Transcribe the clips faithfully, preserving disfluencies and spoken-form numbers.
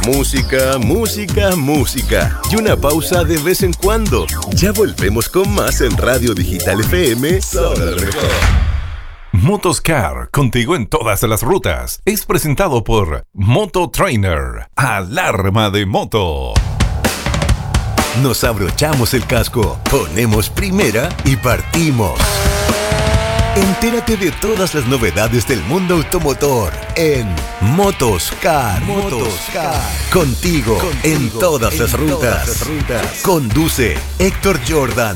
Música, música, música. Y una pausa de vez en cuando. Ya volvemos con más en Radio Digital F M. Solo lo mejor. Motoscar, contigo en todas las rutas. Es presentado por Moto Trainer. Alarma de moto. Nos abrochamos el casco, ponemos primera y partimos. Entérate de todas las novedades del mundo automotor en Motoscar. Motoscar. Contigo, Contigo en todas, en las, rutas. todas las rutas. Conduce Héctor Jordan.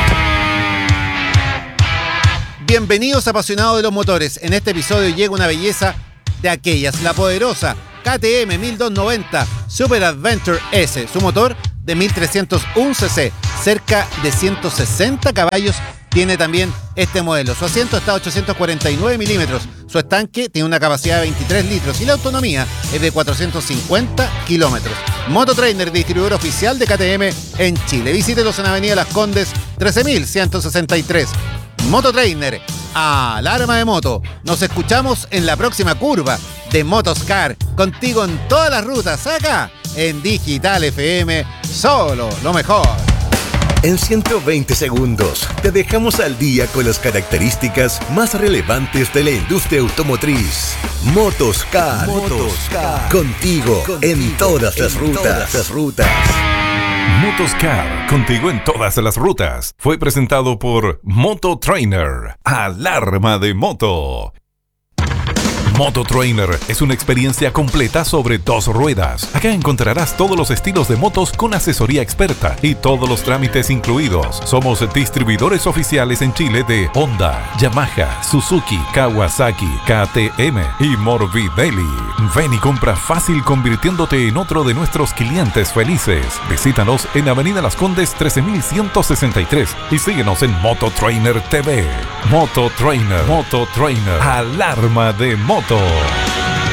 Bienvenidos apasionados de los motores. En este episodio llega una belleza de aquellas, la poderosa K T M mil doscientos noventa Super Adventure S. Su motor de mil trescientos uno cc, cerca de ciento sesenta caballos tiene también este modelo. Su asiento está a ochocientos cuarenta y nueve milímetros. Su estanque tiene una capacidad de veintitrés litros y la autonomía es de cuatrocientos cincuenta kilómetros. Mototrainer, distribuidor oficial de K T M en Chile. Visítelos en Avenida Las Condes trece mil ciento sesenta y tres. Mototrainer, alarma de moto. Nos escuchamos en la próxima curva de Motoscar, contigo en todas las rutas, acá en Digital F M, solo lo mejor. En ciento veinte segundos te dejamos al día con las características más relevantes de la industria automotriz. Motoscar, Motoscar. Contigo, contigo en todas las en rutas. Todas las rutas. Motoscar, contigo en todas las rutas. Fue presentado por Moto Trainer. Alarma de moto. Moto Trainer es una experiencia completa sobre dos ruedas. Acá encontrarás todos los estilos de motos con asesoría experta y todos los trámites incluidos. Somos distribuidores oficiales en Chile de Honda, Yamaha, Suzuki, Kawasaki, K T M y Morbidelli. Ven y compra fácil convirtiéndote en otro de nuestros clientes felices. Visítanos en Avenida Las Condes trece mil ciento sesenta y tres y síguenos en Moto Trainer T V. Moto Trainer, Moto Trainer, alarma de moto.